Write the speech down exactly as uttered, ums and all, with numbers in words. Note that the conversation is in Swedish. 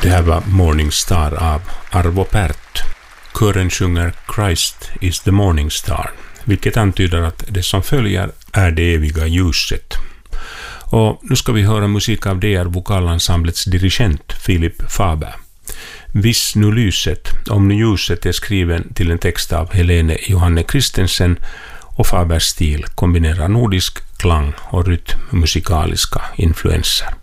Det här var Morning Star av Arvo Pärt. Kören sjunger Christ is the morning star, vilket antyder att det som följer är det eviga ljuset. Och nu ska vi höra musik av D R-vokalensemblets dirigent Philip Faber. Viss nu lyset, om nu ljuset är skriven till en text av Helene Johanne Christensen, och Fabers stil kombinerar nordisk klang och rytm musikaliska influenser.